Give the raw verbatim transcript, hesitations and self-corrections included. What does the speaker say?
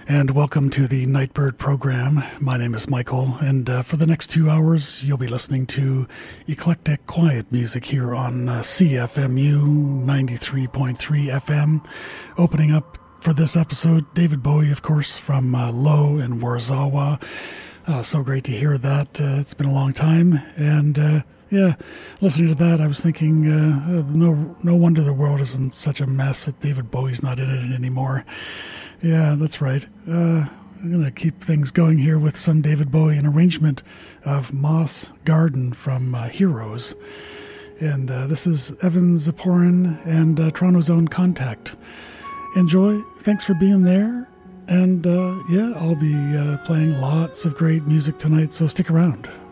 and welcome to the Nightbird program. My name is Michael, and uh, for the next two hours, you'll be listening to eclectic, quiet music here on uh, C F M U ninety-three point three F M. Opening up for this episode, David Bowie, of course, from uh, Low and Warszawa. Uh, so great to hear that. Uh, it's been a long time, and uh, yeah, listening to that, I was thinking, uh, no, no wonder the world is in such a mess that David Bowie's not in it anymore. Yeah, that's right. Uh, I'm going to keep things going here with some David Bowie, an arrangement of Moss Garden from uh, Heroes. And uh, this is Evan Ziporyn and uh, Toronto's Own Contact. Enjoy. Thanks for being there. And uh, yeah, I'll be uh, playing lots of great music tonight, so stick around.